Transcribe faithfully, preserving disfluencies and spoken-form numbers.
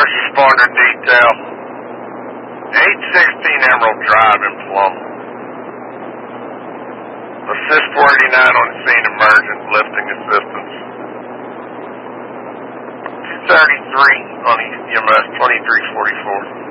First responder detail. eight sixteen Emerald Drive in Plum. Assist four eighty-nine on scene, emergent, lifting assistance. two thirty-three on E M S twenty-three forty-four.